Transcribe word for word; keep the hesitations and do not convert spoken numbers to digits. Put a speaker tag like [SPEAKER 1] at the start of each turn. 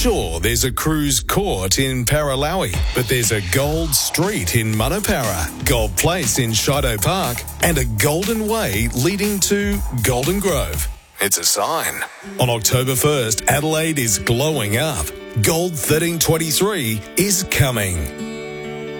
[SPEAKER 1] Sure, there's a cruise court in Paralawi, but there's a gold street in Manapara, Gold Place in Shido Park, and a golden way leading to Golden Grove. It's a sign. On October first, Adelaide is glowing up. Gold thirteen twenty-three is coming.